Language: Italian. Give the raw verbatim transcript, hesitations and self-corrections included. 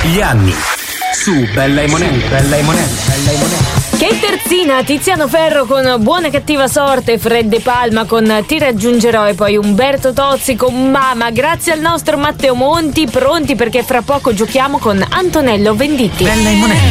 Gli anni su Bella e Monello. Bella e Monello. Bella e Monello. Che terzina, Tiziano Ferro con Buona Cattiva Sorte, Fred De Palma con Ti raggiungerò e poi Umberto Tozzi con Mama. Grazie al nostro Matteo Monti, pronti perché fra poco giochiamo con Antonello Venditti. Bella e Monello.